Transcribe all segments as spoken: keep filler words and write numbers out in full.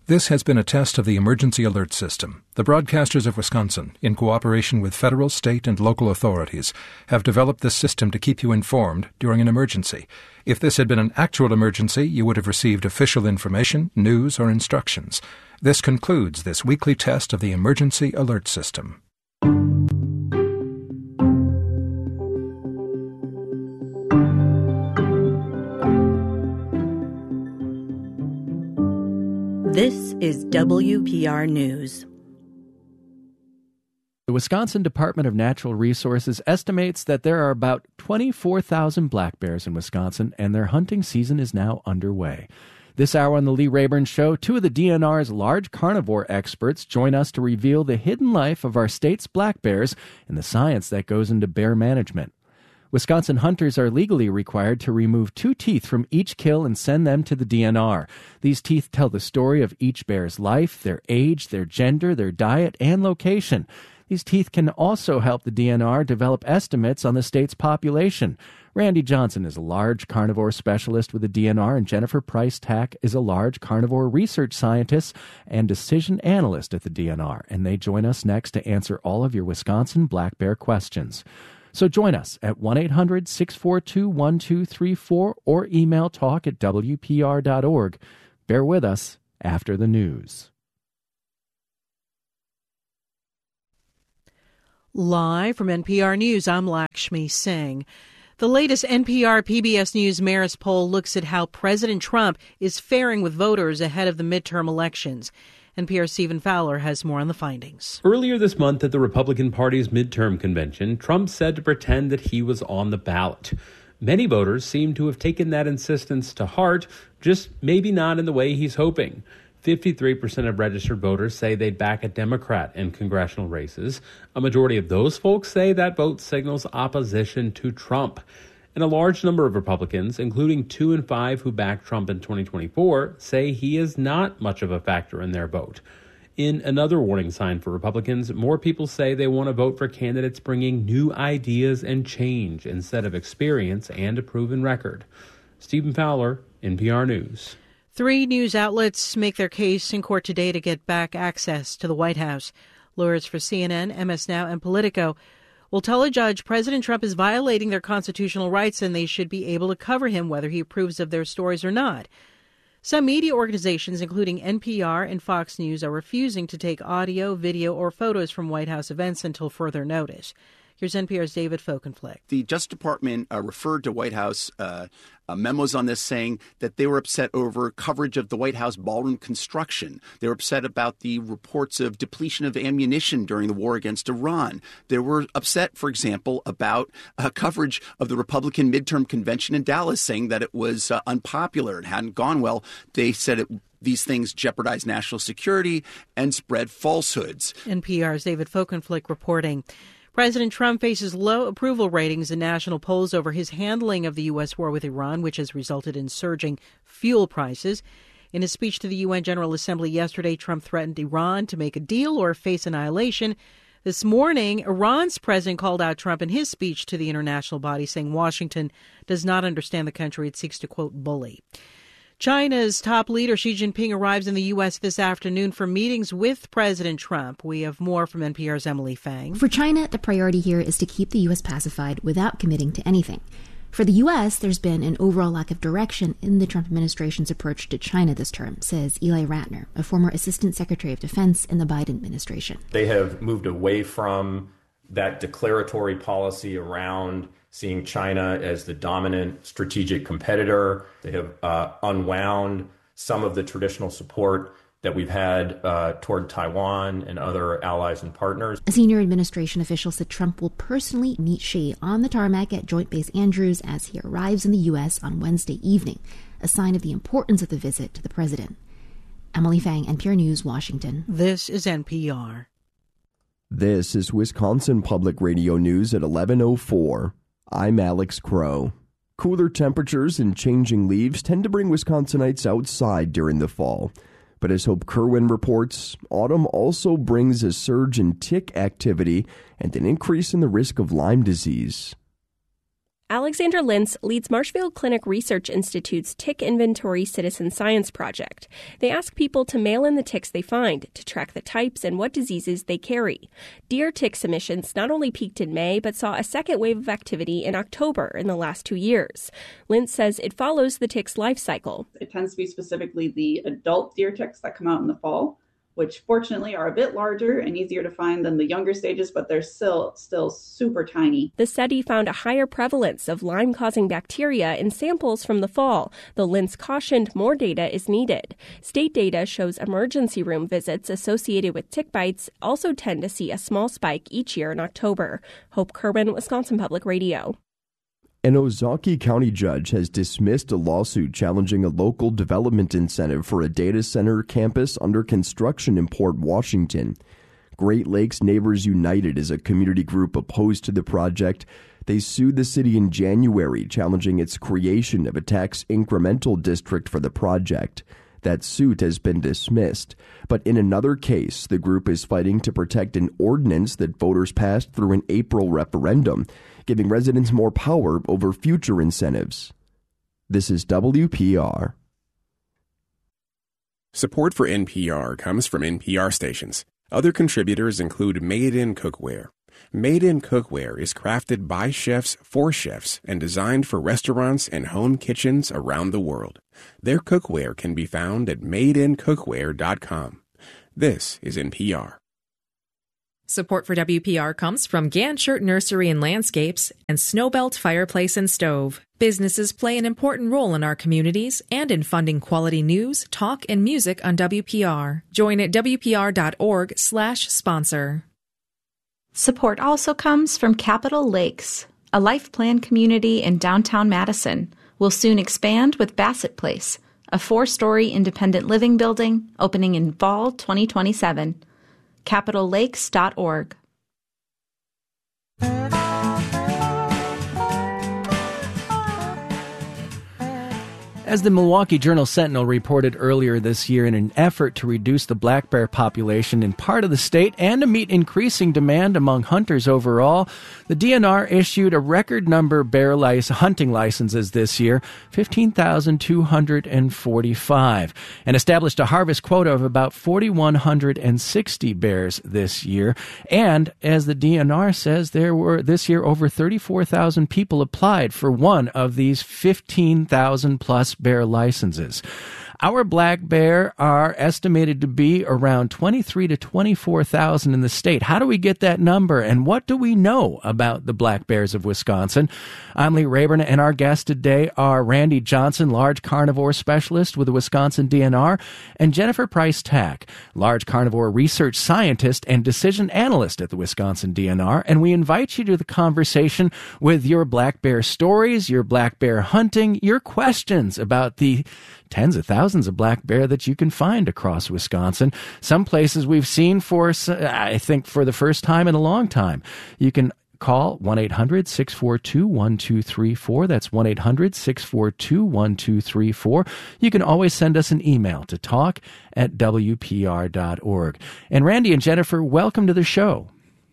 This has been a test of the Emergency Alert System. The Broadcasters of Wisconsin, in cooperation with federal, state, and local authorities, have developed this system to keep you informed during an emergency. If this had been an actual emergency, you would have received official information, news, or instructions. This concludes this weekly test of the Emergency Alert System. This is W P R News. The Wisconsin Department of Natural Resources estimates that there are about twenty-four thousand black bears in Wisconsin, and their hunting season is now underway. This hour on the Lee Rayburn Show, two of the D N R's large carnivore experts join us to reveal the hidden life of our state's black bears and the science that goes into bear management. Wisconsin hunters are legally required to remove two teeth from each kill and send them to the D N R. These teeth tell the story of each bear's life, their age, their gender, their diet, and location. These teeth can also help the D N R develop estimates on the state's population. Randy Johnson is a large carnivore specialist with the D N R, and Jennifer Price-Tack is a large carnivore research scientist and decision analyst at the D N R. And they join us next to answer all of your Wisconsin black bear questions. So join us at one eight hundred six four two one two three four or email talk at W P R dot org. Bear with us after the news. Live from N P R News, I'm Lakshmi Singh. The latest N P R P B S News Marist poll looks at how President Trump is faring with voters ahead of the midterm elections. N P R's Stephen Fowler has more on the findings. Earlier this month at the Republican Party's midterm convention, Trump said to pretend that he was on the ballot. Many voters seem to have taken that insistence to heart, just maybe not in the way he's hoping. fifty-three percent of registered voters say they'd back a Democrat in congressional races. A majority of those folks say that vote signals opposition to Trump. And a large number of Republicans, including two in five who backed Trump in twenty twenty-four, say he is not much of a factor in their vote. In another warning sign for Republicans, more people say they want to vote for candidates bringing new ideas and change instead of experience and a proven record. Stephen Fowler, N P R News. Three news outlets make their case in court today to get back access to the White House. Lawyers for C N N, M S Now, and Politico will tell a judge President Trump is violating their constitutional rights and they should be able to cover him whether he approves of their stories or not. Some media organizations, including N P R and Fox News, are refusing to take audio, video, or photos from White House events until further notice. Here's N P R's David Folkenflik. The Justice Department uh, referred to White House uh, uh, memos on this, saying that they were upset over coverage of the White House ballroom construction. They were upset about the reports of depletion of ammunition during the war against Iran. They were upset, for example, about uh, coverage of the Republican midterm convention in Dallas, saying that it was uh, unpopular and hadn't gone well. They said it These things jeopardize national security and spread falsehoods. N P R's David Folkenflik reporting. President Trump faces low approval ratings in national polls over his handling of the U S war with Iran, which has resulted in surging fuel prices. In his speech to the U N General Assembly yesterday, Trump threatened Iran to make a deal or face annihilation. This morning, Iran's president called out Trump in his speech to the international body, saying Washington does not understand the country it seeks to, quote, bully. China's top leader Xi Jinping arrives in the U S this afternoon for meetings with President Trump. We have more from N P R's Emily Fang. For China, the priority here is to keep the U S pacified without committing to anything. For the U S, there's been an overall lack of direction in the Trump administration's approach to China this term, says Eli Ratner, a former Assistant Secretary of Defense in the Biden administration. They have moved away from that declaratory policy around seeing China as the dominant strategic competitor. They have uh, unwound some of the traditional support that we've had uh, toward Taiwan and other allies and partners. A senior administration official said Trump will personally meet Xi on the tarmac at Joint Base Andrews as he arrives in the U S on Wednesday evening, a sign of the importance of the visit to the president. Emily Fang, N P R News, Washington. This is N P R. This is Wisconsin Public Radio News at eleven oh four. I'm Alex Crow. Cooler temperatures and changing leaves tend to bring Wisconsinites outside during the fall. But as Hope Kerwin reports, autumn also brings a surge in tick activity and an increase in the risk of Lyme disease. Alexandra Lintz leads Marshfield Clinic Research Institute's Tick Inventory Citizen Science Project. They ask people to mail in the ticks they find to track the types and what diseases they carry. Deer tick submissions not only peaked in May, but saw a second wave of activity in October in the last two years. Lintz says it follows the tick's life cycle. It tends to be specifically the adult deer ticks that come out in the fall, which fortunately are a bit larger and easier to find than the younger stages, but they're still still super tiny. The study found a higher prevalence of Lyme-causing bacteria in samples from the fall, though Lintz cautioned more data is needed. State data shows emergency room visits associated with tick bites also tend to see a small spike each year in October. Hope Kerwin, Wisconsin Public Radio. An Ozaukee County judge has dismissed a lawsuit challenging a local development incentive for a data center campus under construction in Port Washington. Great Lakes Neighbors United is a community group opposed to the project. They sued the city in January, challenging its creation of a tax incremental district for the project. That suit has been dismissed. But in another case, the group is fighting to protect an ordinance that voters passed through an April referendum, giving residents more power over future incentives. This is W P R. Support for N P R comes from N P R stations. Other contributors include Made in Cookware. Made in Cookware is crafted by chefs for chefs and designed for restaurants and home kitchens around the world. Their cookware can be found at made in cookware dot com. This is N P R. Support for W P R comes from Ganshert Nursery and Landscapes and Snowbelt Fireplace and Stove. Businesses play an important role in our communities and in funding quality news, talk, and music on W P R. Join at W P R dot org slash sponsor. Support also comes from Capitol Lakes, a life plan community in downtown Madison. Will soon expand with Bassett Place, a four-story independent living building opening in fall twenty twenty-seven. capitol lakes dot org. As the Milwaukee Journal-Sentinel reported earlier this year, in an effort to reduce the black bear population in part of the state and to meet increasing demand among hunters overall, the D N R issued a record number of bear lice, hunting licenses this year, fifteen thousand two hundred forty-five, and established a harvest quota of about four thousand one hundred sixty bears this year. And as the D N R says, there were this year over thirty-four thousand people applied for one of these fifteen thousand plus bear licenses. Our black bear are estimated to be around twenty-three to twenty-four thousand in the state. How do we get that number, and what do we know about the black bears of Wisconsin? I'm Lee Rayburn, and our guests today are Randy Johnson, large carnivore specialist with the Wisconsin D N R, and Jennifer Price-Tack, large carnivore research scientist and decision analyst at the Wisconsin D N R. And we invite you to the conversation with your black bear stories, your black bear hunting, your questions about the tens of thousands of black bear that you can find across Wisconsin. Some places we've seen for, I think, for the first time in a long time. You can call one eight hundred six four two one two three four. That's one eight hundred six four two one two three four. You can always send us an email to talk at W P R dot org. And Randy and Jennifer, welcome to the show.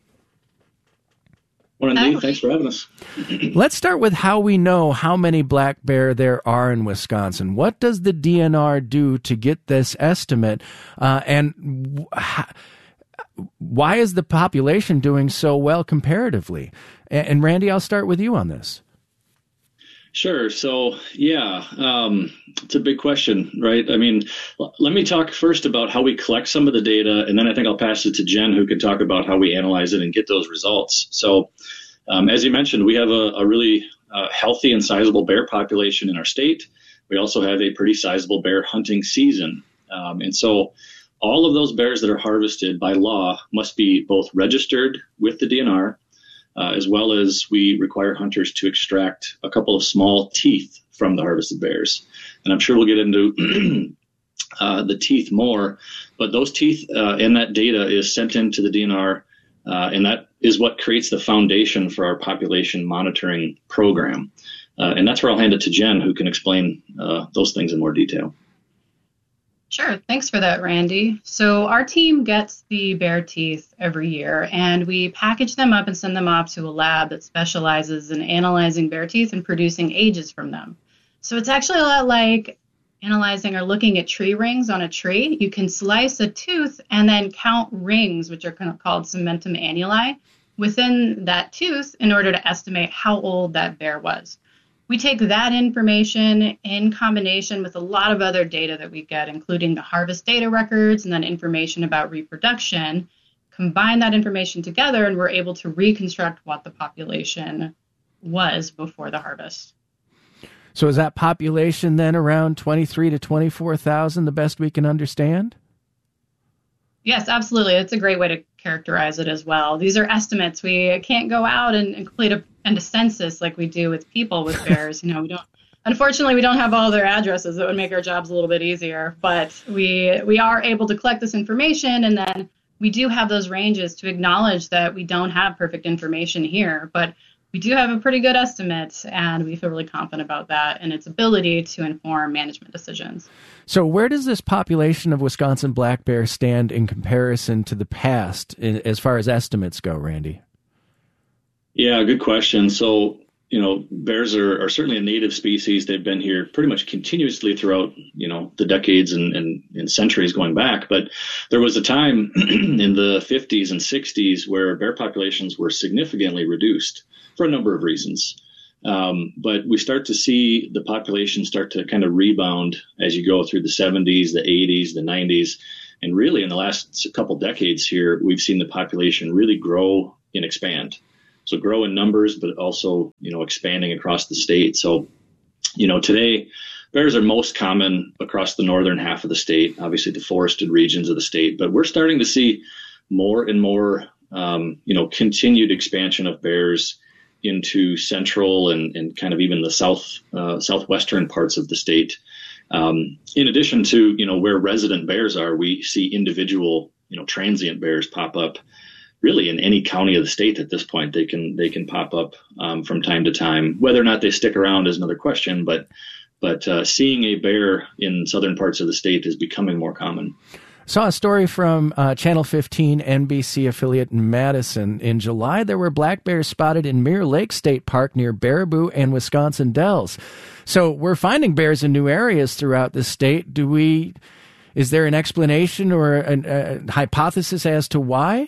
Morning, Lee. Thanks for having us. Let's start with how we know how many black bear there are in Wisconsin. What does the D N R do to get this estimate? Uh, and wh- why is the population doing so well comparatively? And, and Randy, I'll start with you on this. Sure. So, yeah, um, it's a big question, right? I mean, l- let me talk first about how we collect some of the data, and then I think I'll pass it to Jen, who can talk about how we analyze it and get those results. So, um, as you mentioned, we have a, a really uh, healthy and sizable bear population in our state. We also have a pretty sizable bear hunting season. Um, and so all of those bears that are harvested by law must be both registered with the D N R, Uh, as well as we require hunters to extract a couple of small teeth from the harvested bears. And I'm sure we'll get into uh, the teeth more, but those teeth uh, and that data is sent into the D N R, uh, and that is what creates the foundation for our population monitoring program. Uh, and that's where I'll hand it to Jen, who can explain uh, those things in more detail. Sure. Thanks for that, Randy. So our team gets the bear teeth every year, and we package them up and send them off to a lab that specializes in analyzing bear teeth and producing ages from them. So it's actually a lot like analyzing or looking at tree rings on a tree. You can slice a tooth and then count rings, which are kind of called cementum annuli, within that tooth in order to estimate how old that bear was. We take that information in combination with a lot of other data that we get, including the harvest data records and then information about reproduction, combine that information together, and we're able to reconstruct what the population was before the harvest. So is that population then around twenty-three to twenty-four thousand, the best we can understand? Yes, absolutely. It's a great way to characterize it as well. These are estimates. We can't go out and, and complete a, and a census like we do with people with bears. You know, we don't. Unfortunately, we don't have all their addresses. That would make our jobs a little bit easier. But we we are able to collect this information, and then we do have those ranges to acknowledge that we don't have perfect information here, but we do have a pretty good estimate, and we feel really confident about that and its ability to inform management decisions. So where does this population of Wisconsin black bear stand in comparison to the past in, as far as estimates go, Randy? Yeah, good question. So, you know, bears are, are certainly a native species. They've been here pretty much continuously throughout, you know, the decades and, and, and centuries going back. But there was a time in the fifties and sixties where bear populations were significantly reduced for a number of reasons. Um, but we start to see the population start to kind of rebound as you go through the seventies, the eighties, the nineties. And really in the last couple decades here, we've seen the population really grow and expand. So grow in numbers, but also, you know, expanding across the state. So, you know, today bears are most common across the northern half of the state, obviously the forested regions of the state. But we're starting to see more and more, um, you know, continued expansion of bears into central and, and kind of even the south uh, southwestern parts of the state. Um, in addition to, you know, where resident bears are, we see individual, you know, transient bears pop up really in any county of the state at this point. They can they can pop up um, from time to time. Whether or not they stick around is another question, but but uh, seeing a bear in southern parts of the state is becoming more common. Saw a story from uh, Channel fifteen N B C affiliate in Madison. In July, there were black bears spotted in Mirror Lake State Park near Baraboo and Wisconsin Dells. So we're finding bears in new areas throughout the state. Do we? Is there an explanation or an, a hypothesis as to why?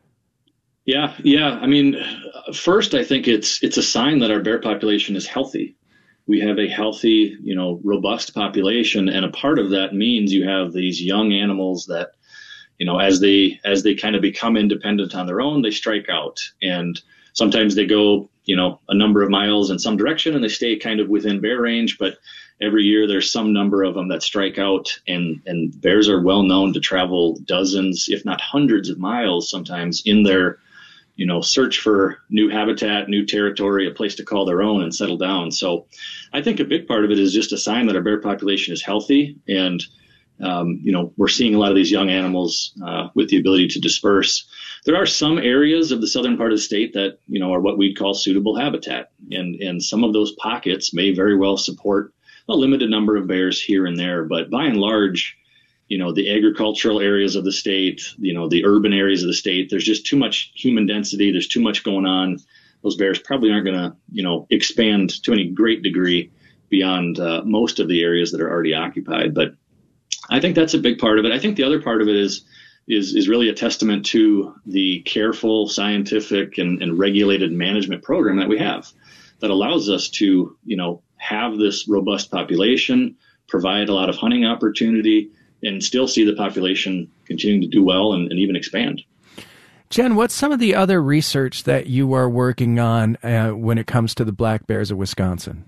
Yeah, yeah. I mean, first, I think it's it's a sign that our bear population is healthy. We have a healthy, you know, robust population, and a part of that means you have these young animals that, you know, as they as they kind of become independent on their own, they strike out, and sometimes they go, you know, a number of miles in some direction, and they stay kind of within bear range. But every year, there's some number of them that strike out, and and bears are well known to travel dozens, if not hundreds of miles, sometimes in their, you know, search for new habitat, new territory, a place to call their own and settle down. So I think a big part of it is just a sign that our bear population is healthy. And, um, you know, we're seeing a lot of these young animals uh, with the ability to disperse. There are some areas of the southern part of the state that, you know, are what we'd call suitable habitat. And, and some of those pockets may very well support a limited number of bears here and there. But by and large, you know, the agricultural areas of the state, you know, the urban areas of the state, there's just too much human density. There's too much going on. Those bears probably aren't going to, you know, expand to any great degree beyond uh, most of the areas that are already occupied. But I think that's a big part of it. I think the other part of it is is is really a testament to the careful, scientific, and, and regulated management program that we have that allows us to, you know, have this robust population, provide a lot of hunting opportunity, and still see the population continuing to do well and, and even expand. Jen, what's some of the other research that you are working on uh, when it comes to the black bears of Wisconsin?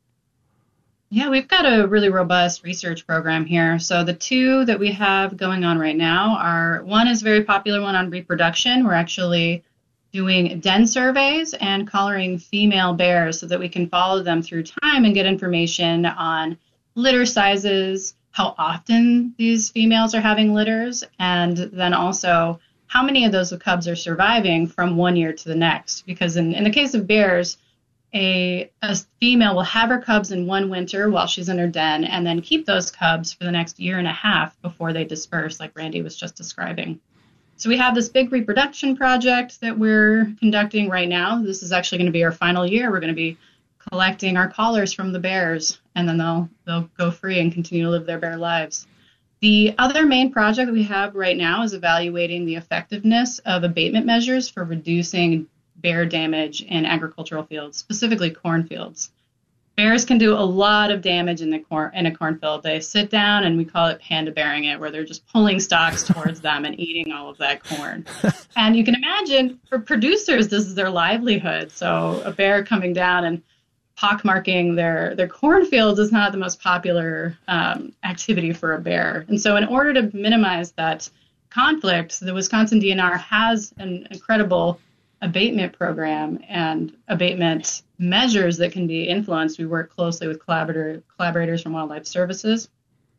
Yeah, we've got a really robust research program here. So the two that we have going on right now are, one is a very popular one on reproduction. We're actually doing den surveys and collaring female bears so that we can follow them through time and get information on litter sizes, how often these females are having litters, and then also how many of those cubs are surviving from one year to the next. Because in, in the case of bears, a, a female will have her cubs in one winter while she's in her den and then keep those cubs for the next year and a half before they disperse, like Randy was just describing. So we have this big reproduction project that we're conducting right now. This is actually going to be our final year. We're going to be collecting our collars from the bears, and then they'll they'll go free and continue to live their bear lives. The other main project that we have right now is evaluating the effectiveness of abatement measures for reducing bear damage in agricultural fields, specifically cornfields. Bears can do a lot of damage in the corn in a cornfield. They sit down, and we call it panda bearing it, where they're just pulling stalks towards them and eating all of that corn. And you can imagine for producers, this is their livelihood. So a bear coming down and pockmarking their their cornfields is not the most popular um, activity for a bear. And so in order to minimize that conflict, the Wisconsin D N R has an incredible abatement program and abatement measures that can be influenced. We work closely with collaborator, collaborators from Wildlife Services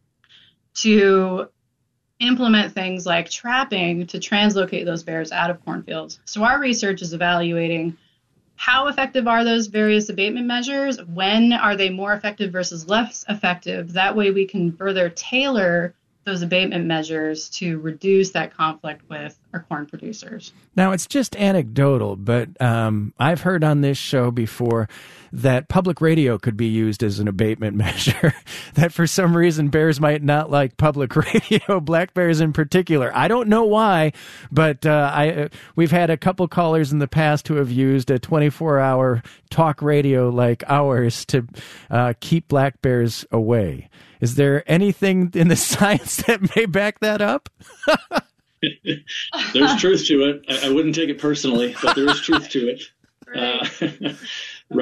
to implement things like trapping to translocate those bears out of cornfields. So our research is evaluating how effective are those various abatement measures? When are they more effective versus less effective? That way we can further tailor those abatement measures to reduce that conflict with our corn producers. Now, it's just anecdotal, but um, I've heard on this show before that public radio could be used as an abatement measure, that for some reason bears might not like public radio, black bears in particular. I don't know why, but uh, I uh, we've had a couple callers in the past who have used a twenty-four hour talk radio like ours to uh, keep black bears away. Is there anything in the science that may back that up? There's truth to it. I, I wouldn't take it personally, but there is truth to it. Right. Uh,